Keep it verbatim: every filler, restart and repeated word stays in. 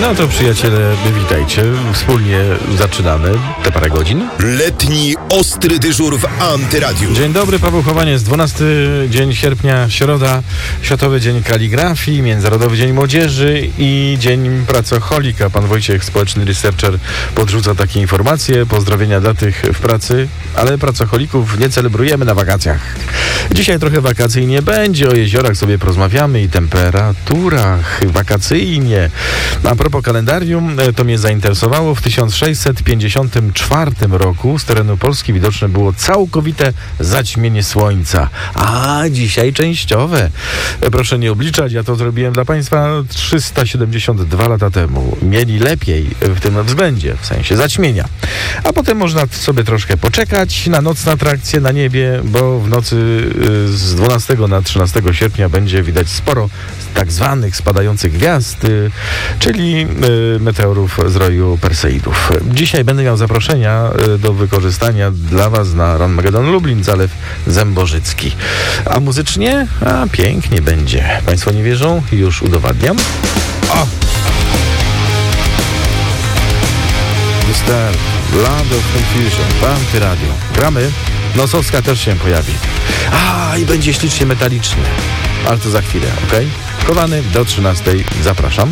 No to przyjaciele, witajcie. Wspólnie zaczynamy te parę godzin. Letni ostry dyżur w Antyradiu. Dzień dobry, Paweł Chowaniec. dwunasty dzień sierpnia, środa, Światowy Dzień Kaligrafii, Międzynarodowy Dzień Młodzieży i Dzień Pracocholika. Pan Wojciech, społeczny researcher, podrzuca takie informacje. Pozdrowienia dla tych w pracy, ale pracocholików nie celebrujemy na wakacjach. Dzisiaj trochę wakacyjnie będzie, o jeziorach sobie porozmawiamy i temperaturach wakacyjnie. A propos kalendarium, to mnie zainteresowało. W tysiąc sześćset pięćdziesiątym czwartym roku z terenu Polski widoczne było całkowite zaćmienie słońca, a dzisiaj częściowe. Proszę nie obliczać, ja to zrobiłem dla Państwa trzysta siedemdziesiąt dwa lata temu. Mieli lepiej w tym względzie, w sensie zaćmienia. A potem można sobie troszkę poczekać na nocne atrakcje na niebie, bo w nocy z dwunastego na trzynastego sierpnia będzie widać sporo tak zwanych spadających gwiazd, czyli meteorów z roju Perseidów. Dzisiaj będę miał zaproszenia do wykorzystania dla Was na Ranmagedon Lublin, Zalew Zębożycki. A muzycznie? A pięknie będzie. Państwo nie wierzą? Już udowadniam. O! mister Land of Confusion, w Antyradio. Gramy? Nosowska też się pojawi. A, i będzie ślicznie metalicznie. Ale to za chwilę, okej? Okay? Kowany do trzynastej. Zapraszam.